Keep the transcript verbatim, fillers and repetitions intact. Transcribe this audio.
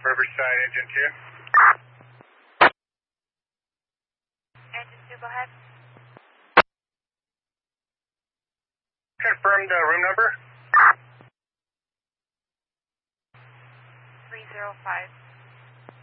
Riverside, engine two. Engine two, go ahead. Confirm the room number. three zero five.